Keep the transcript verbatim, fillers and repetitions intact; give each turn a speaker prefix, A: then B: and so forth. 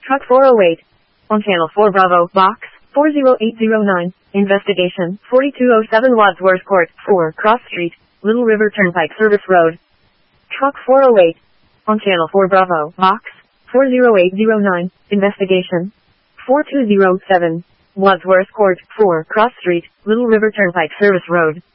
A: Truck four oh eight. On Channel four Bravo, Box four oh eight oh nine. Investigation, forty-two oh seven Wadsworth Court, four Cross Street, Little River Turnpike Service Road. Truck four oh eight. On Channel four Bravo, Box four oh eight oh nine. Investigation, forty-two oh seven. Wadsworth Court, four Cross Street, Little River Turnpike Service Road.